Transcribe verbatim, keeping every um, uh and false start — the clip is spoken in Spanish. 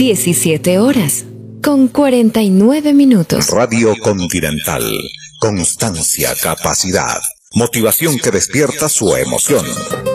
diecisiete horas, con cuarenta y nueve minutos. Radio Continental. Constancia, capacidad, motivación que despierta su emoción.